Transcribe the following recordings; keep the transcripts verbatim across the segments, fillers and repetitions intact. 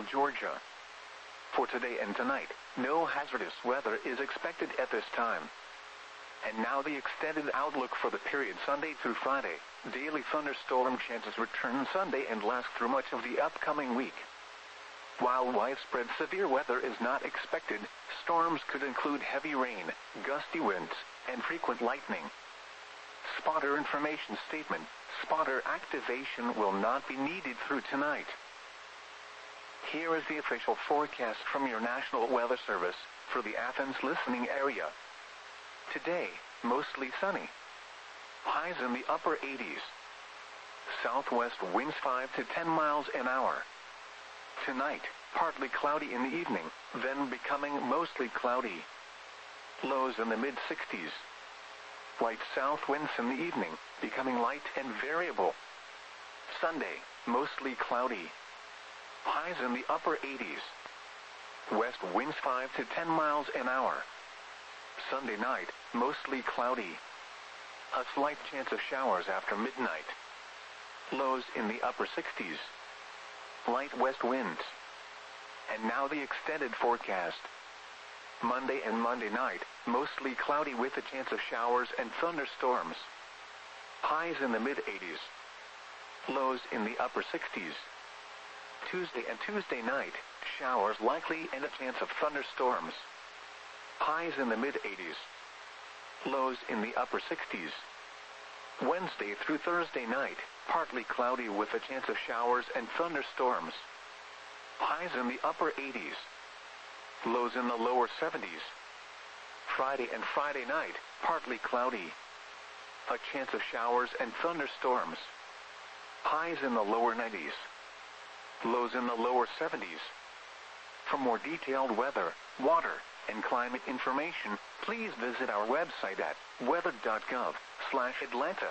central Georgia. For today and tonight, no hazardous weather is expected at this time. And now the extended outlook for the period Sunday through Friday. Daily thunderstorm chances return Sunday and last through much of the upcoming week. While widespread severe weather is not expected, storms could include heavy rain, gusty winds, and frequent lightning. Spotter information statement. Spotter activation will not be needed through tonight. Here is the official forecast from your National Weather Service for the Athens listening area. Today, mostly sunny. Highs in the upper eighties. Southwest winds five to ten miles an hour. Tonight, partly cloudy in the evening, then becoming mostly cloudy. Lows in the mid sixties. Light south winds in the evening, becoming light and variable. Sunday, mostly cloudy. Highs in the upper eighties. West winds five to ten miles an hour. Sunday night, mostly cloudy. A slight chance of showers after midnight. Lows in the upper sixties. Light west winds. And now the extended forecast. Monday and Monday night, mostly cloudy with a chance of showers and thunderstorms. Highs in the mid eighties. Lows in the upper sixties. Tuesday and Tuesday night, showers likely and a chance of thunderstorms. Highs in the mid eighties. Lows in the upper sixties. Wednesday through Thursday night, partly cloudy with a chance of showers and thunderstorms. Highs in the upper eighties. Lows in the lower seventies. Friday and Friday night, partly cloudy. A chance of showers and thunderstorms. Highs in the lower nineties. Lows in the lower seventies. For more detailed weather, water, and climate information, please visit our website at weather dot gov slash Atlanta.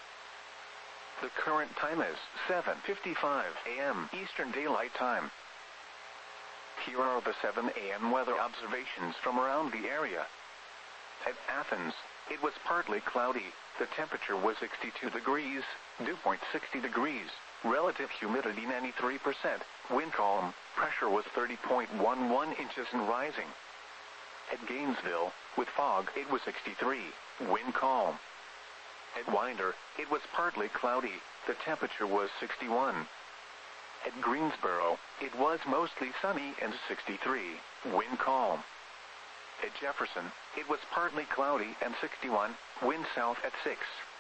The current time is seven fifty-five a m Eastern Daylight Time. Here are the seven a m weather observations from around the area. At Athens, it was partly cloudy. The temperature was sixty-two degrees, dew point sixty degrees, relative humidity ninety-three percent, wind calm, pressure was thirty point one one inches and rising. At Gainesville, with fog, it was sixty-three, wind calm. At Winder, it was partly cloudy. The temperature was sixty-one. At Greensboro, it was mostly sunny and sixty-three, wind calm. At Jefferson, it was partly cloudy and sixty-one, wind south at six.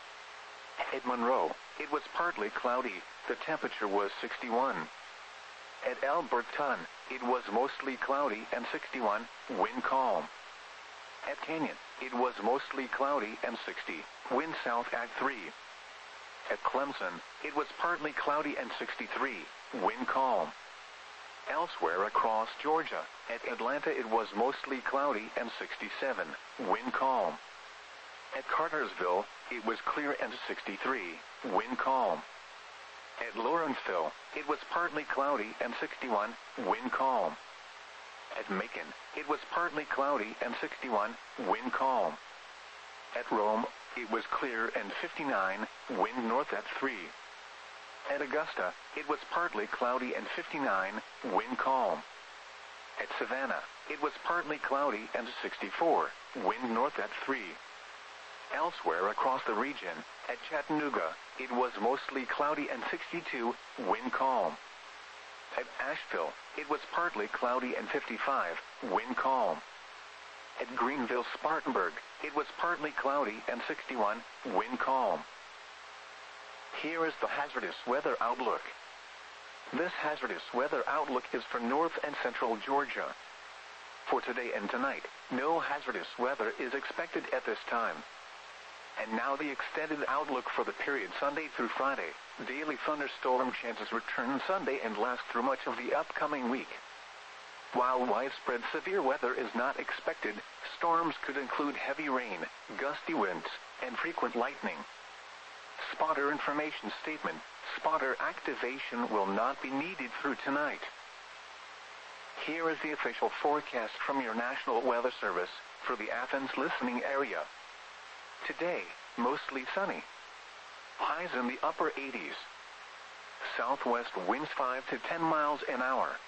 At Monroe, it was partly cloudy. The temperature was sixty-one. At Alberton, it was mostly cloudy and sixty-one, wind calm. At Canyon, it was mostly cloudy and sixty, wind south at three. At Clemson, it was partly cloudy and sixty-three, wind calm. Elsewhere across Georgia, at Atlanta it was mostly cloudy and sixty-seven, wind calm. At Cartersville, it was clear and sixty-three, wind calm. At Lawrenceville, it was partly cloudy and sixty-one, wind calm. At Macon, it was partly cloudy and sixty-one, wind calm. At Rome, it was clear and fifty-nine, wind north at three. At Augusta, it was partly cloudy and fifty-nine, wind calm. At Savannah, it was partly cloudy and sixty-four, wind north at three. Elsewhere across the region, at Chattanooga, it was mostly cloudy and sixty-two, wind calm. At Asheville, it was partly cloudy and fifty-five, wind calm. At Greenville-Spartanburg, it was partly cloudy and sixty-one, wind calm. Here is the hazardous weather outlook. This hazardous weather outlook is for north and central Georgia. For today and tonight, no hazardous weather is expected at this time. And now the extended outlook for the period Sunday through Friday. Daily thunderstorm chances return Sunday and last through much of the upcoming week. While widespread severe weather is not expected, storms could include heavy rain, gusty winds, and frequent lightning. Spotter information statement. Spotter activation will not be needed through tonight. Here is the official forecast from your National Weather Service for the Athens listening area. Today, mostly sunny. Highs in the upper eighties. Southwest winds five to ten miles an hour.